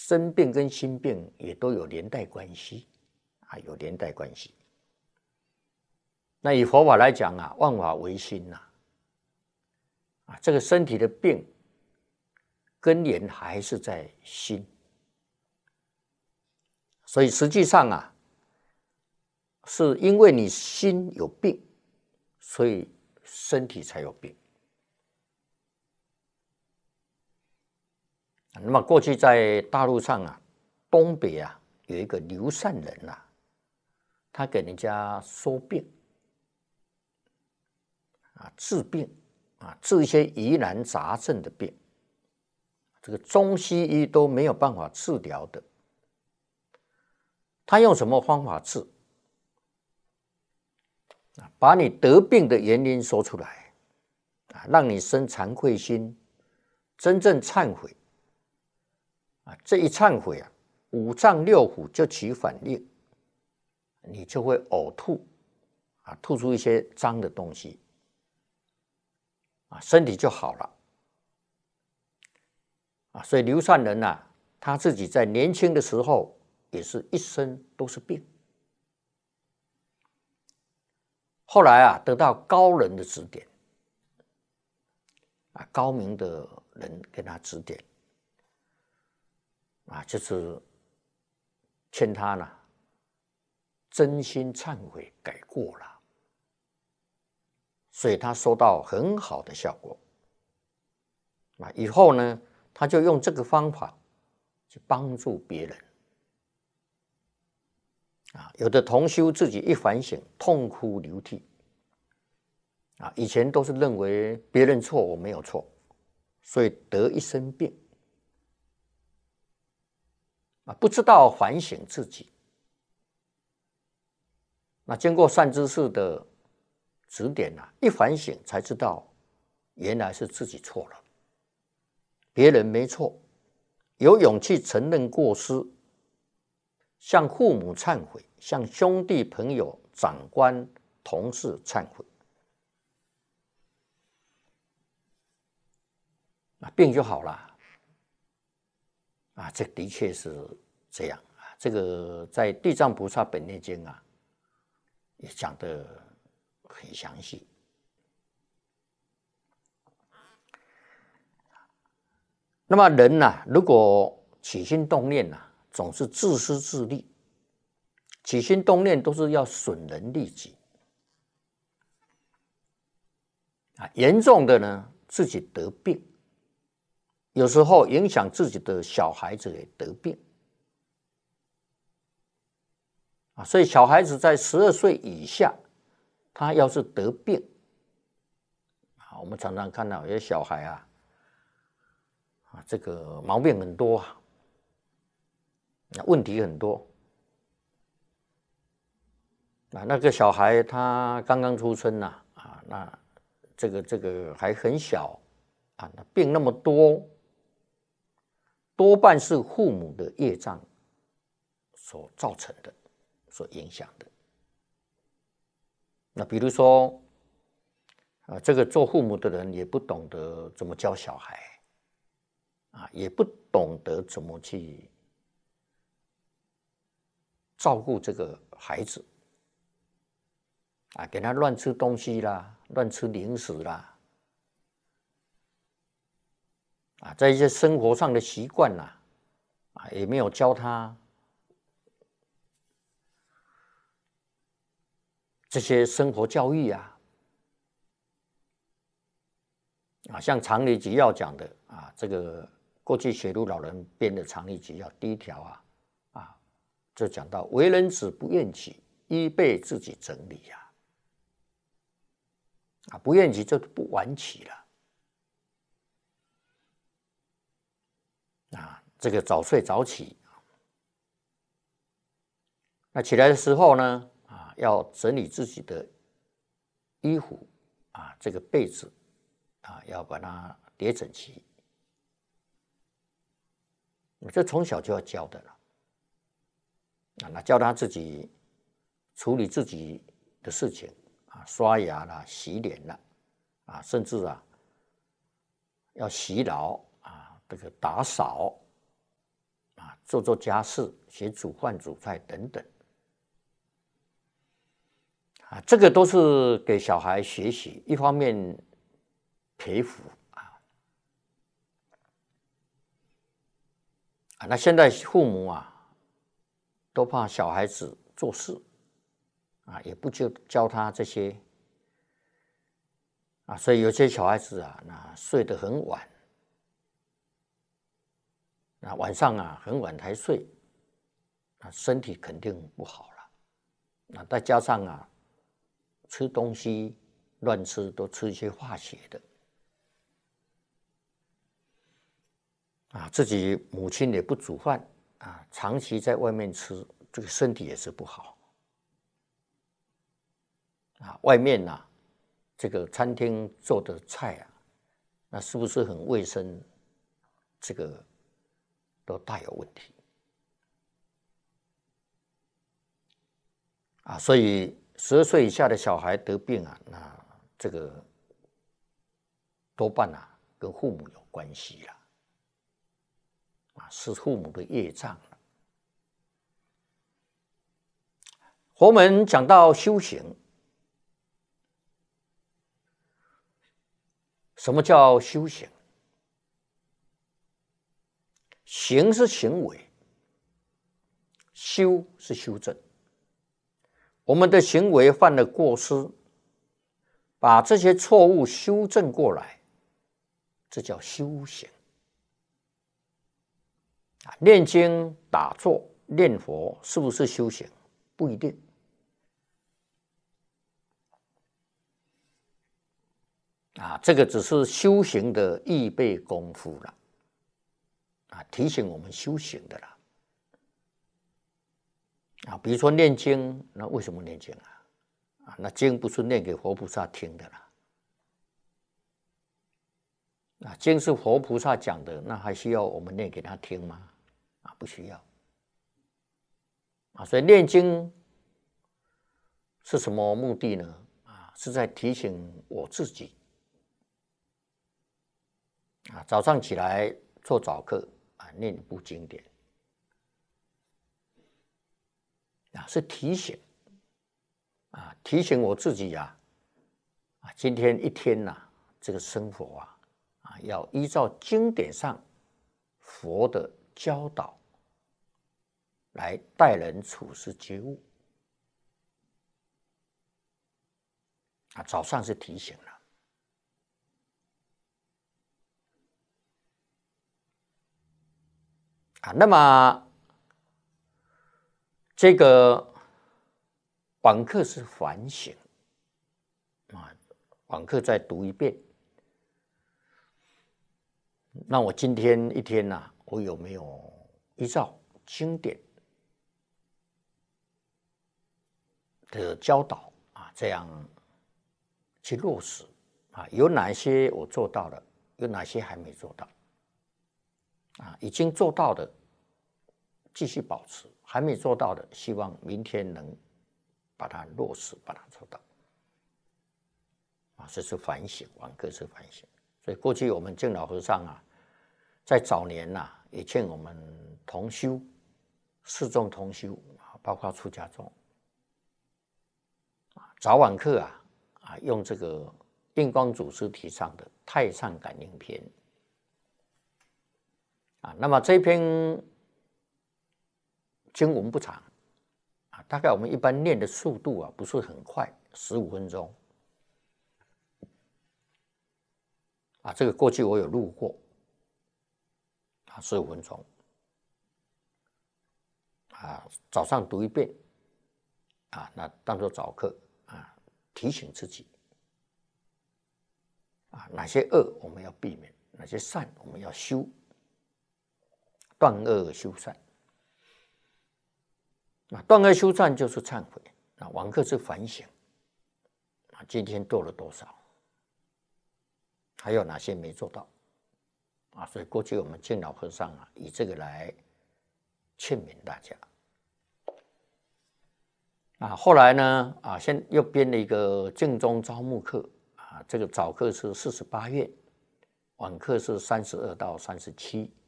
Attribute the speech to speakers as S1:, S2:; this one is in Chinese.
S1: 生病跟心病也都有连带关系啊，有连带关系。那以佛法来讲啊，万法唯心呐，这个身体的病根源还是在心，所以实际上啊，是因为你心有病，所以身体才有病。那么过去在大陆上啊，东北啊有一个刘善人啊，他给人家说病啊，治病啊，治一些疑难杂症的病，这个中西医都没有办法治疗的。他用什么方法治？把你得病的原因说出来，让你生惭愧心，真正忏悔。这一忏悔啊，五脏六腑就起反应，你就会呕吐吐出一些脏的东西身体就好了所以刘善人他自己在年轻的时候也是一生都是病，后来得到高人的指点高明的人给他指点就是劝他呢真心忏悔改过了，所以他收到很好的效果以后呢，他就用这个方法去帮助别人有的同修自己一反省，痛哭流涕以前都是认为别人错，我没有错，所以得一身病不知道反省自己。那经过善知识的指点一反省才知道原来是自己错了，别人没错，有勇气承认过失，向父母忏悔，向兄弟朋友长官同事忏悔病就好了这的确是这样这个在地藏菩萨本愿经也讲得很详细那么人如果起心动念总是自私自利，起心动念都是要损人利己严重的呢自己得病，有时候影响自己的小孩子也得病所以小孩子在12岁以下，他要是得病我们常常看到有些小孩这个毛病很多问题很多那个小孩他刚刚出生那这个还很小那病那么多，多半是父母的业障所造成的，所影响的。那比如说这个做父母的人也不懂得怎么教小孩也不懂得怎么去照顾这个孩子给他乱吃东西啦，乱吃零食啦在一些生活上的习惯也没有教他这些生活教育像常理集要讲的这个过去雪庐老人编的常理集要第一条就讲到为人子不厌其依备自己整理不厌其就不晚起了这个早睡早起那起来的时候呢要整理自己的衣服这个被子要把它叠整齐这从小就要教的了那教他自己处理自己的事情刷牙啦，洗脸啦甚至要洗澡这个打扫做家事，学煮饭煮菜等等。这个都是给小孩学习，一方面培福那现在父母都怕小孩子做事也不教他这些所以有些小孩子那睡得很晚，那晚上很晚才睡，身体肯定不好了。再加上吃东西乱吃，都吃一些化学的自己母亲也不煮饭长期在外面吃，这个身体也是不好外面这个餐厅做的菜那是不是很卫生？这个都大有问题所以12岁以下的小孩得病那这个多半跟父母有关系是父母的业障佛门讲到修行，什么叫修行？行是行为，修是修正。我们的行为犯了过失，把这些错误修正过来，这叫修行。念经、打坐、念佛是不是修行？不一定。这个只是修行的预备功夫了提醒我们修行的了比如说念经，那为什么念经那经不是念给佛菩萨听的啦经是佛菩萨讲的，那还需要我们念给他听吗？不需要所以念经是什么目的呢？是在提醒我自己早上起来做早课念一部经典是提醒提醒我自己今天一天这个生活要依照经典上佛的教导来待人处事觉悟早上是提醒了那么这个晚课是反省晚课再读一遍，那我今天一天我有没有依照经典的教导这样去落实有哪些我做到了，有哪些还没做到已经做到的继续保持，还没做到的希望明天能把它落实，把它做到这是反省，晚课是反省。所以过去我们净老和尚在早年也劝我们同修四众同修包括出家众早晚课用这个印光祖师提倡的太上感应篇那么这篇经文不长大概我们一般念的速度不是很快，15分钟这个过去我有录过15分钟早上读一遍那当作早课提醒自己哪些恶我们要避免，哪些善我们要修，断恶修善断恶修善就是忏悔晚课是反省今天做了多少，还有哪些没做到所以过去我们净老和尚以这个来劝勉大家后来呢现又编了一个净宗招募课这个早课是48愿，晚课是32到37